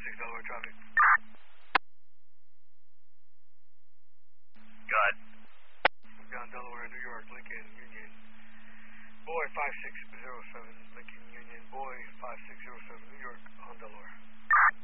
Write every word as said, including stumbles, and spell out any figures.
six Delaware traffic. Got. Down Delaware, New York, Lincoln, Union. Boy five six zero seven, Lincoln, Union. Boy five six zero seven.